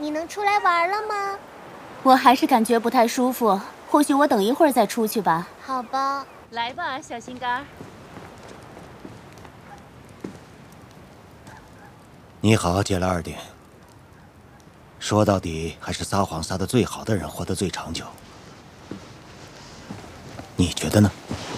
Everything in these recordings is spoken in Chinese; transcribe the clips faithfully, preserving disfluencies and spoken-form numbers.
你能出来玩了吗？ 我还是感觉不太舒服，或许我等一会儿再出去吧。 好吧， 来吧，小心肝。 你好，杰拉尔丁。说到底，还是撒谎撒得最好的人活得最长久。你觉得呢？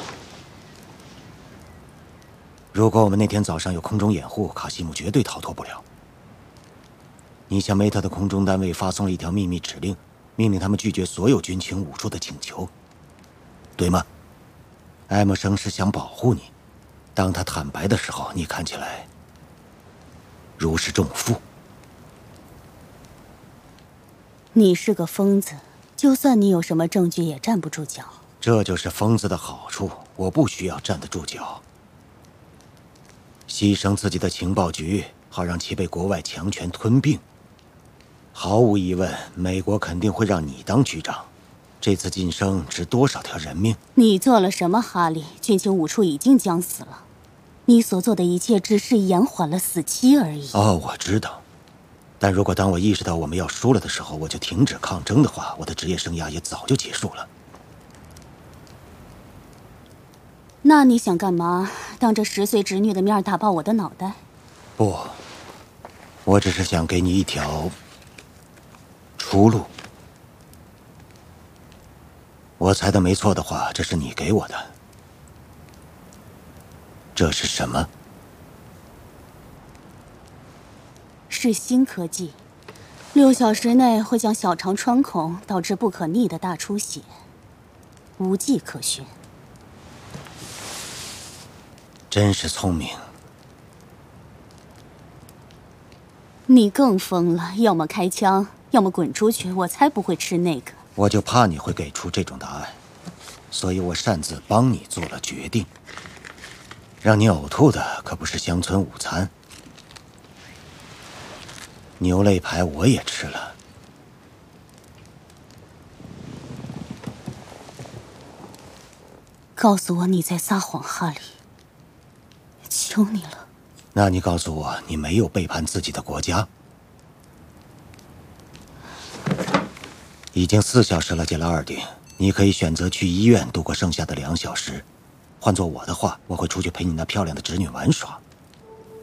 如果我们那天早上有空中掩护，卡西姆绝对逃脱不了。你向梅特的空中单位发送了一条秘密指令，命令他们拒绝所有军情武术的请求，对吗？艾默生是想保护你，当他坦白的时候，你看起来如释重负。 你是个疯子，就算你有什么证据，也站不住脚。 这就是疯子的好处，我不需要站得住脚。牺牲自己的情报局，好让其被国外强权吞并。毫无疑问，美国肯定会让你当局长。这次晋升值多少条人命？ 你做了什么，哈利？军情五处已经将死了，你所做的一切只是延缓了死期而已。 哦，我知道。但如果当我意识到我们要输了的时候，我就停止抗争的话，我的职业生涯也早就结束了。 那你想干嘛？当着十岁侄女的面打爆我的脑袋？ 不，我只是想给你一条出路。我猜的没错的话，这是你给我的。这是什么？ 是新科技，六小时内会将小肠穿孔，导致不可逆的大出血，无迹可寻。 真是聪明。 你更疯了，要么开枪，要么滚出去，我才不会吃那个。 我就怕你会给出这种答案，所以我擅自帮你做了决定。让你呕吐的可不是乡村午餐。牛肋排我也吃了。 告诉我你在撒谎，哈利，求你了。 那你告诉我，你没有背叛自己的国家？已经四小时了，杰拉尔丁，你可以选择去医院度过剩下的两小时。换做我的话，我会出去陪你那漂亮的侄女玩耍。